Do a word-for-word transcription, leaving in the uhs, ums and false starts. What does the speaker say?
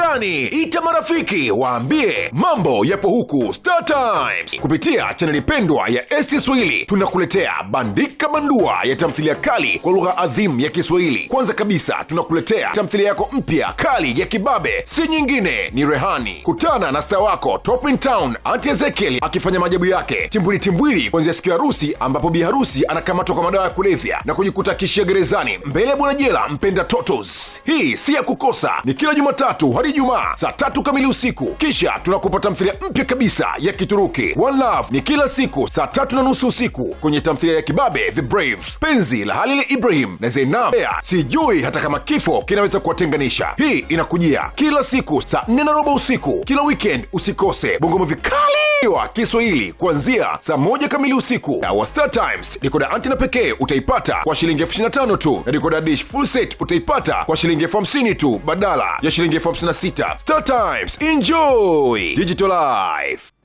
jirani, ita marafiki, waambie mambo yapo huku Star Times. Kupitia chaneli pendwa ya S T Swahili tunakuletea bandika bandua ya tamthilia kali kwa lugha adhimu ya Kiswahili. Kwanza kabisa tunakuletea tamthilia yako mpya kali ya kibabe, si nyingine ni Rehani. Kutana na star wako Top in Town Auntie Ezekiel akifanya maajabu yake timbwili timbwili kuanzia siku ya harusi, ambapo bi harusi anakamatwa kwa madawa ya kulevya na kujikuta kishia gerezani mbele ya bwana jela mpenda totos. Hii si ya kukosa, ni kila Jumatatu hadi Ijumaa saa tatu kamili usiku. Kisha tunakupa tamthilia mpya kabisa ya Kituruki One Love, ni kila siku saa tatu na nusu usiku kwenye tamthilia ya kibabe The Brave, penzi la Halil Ibrahim na Zainab. Sijui hata kama kifo kinaweza kuwatenganisha. Hii inakujia kila siku saa nne na robo usiku. Kila weekend usikose bongo movie kali wa Kiswahili kuanzia saa moja kamili usiku. Na wa Star Times dekoda antena pekee utaipata kwa shilingi elfu ishirini na tano tu, na dekoda dish full set utaipata kwa shilingi elfu hamsini tu badala ya shilingi elfu hamsini na sita. Star Times, enjoy digital life.